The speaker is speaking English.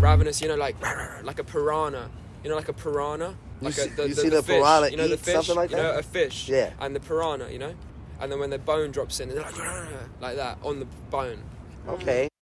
ravenous, you know, like a piranha. You know, like a piranha? You Like see the the fish, piranha you know, the eat fish, something like you know, that? a fish. Yeah. And the piranha, you know? And then when the bone drops in, they're like that, on the bone. Okay.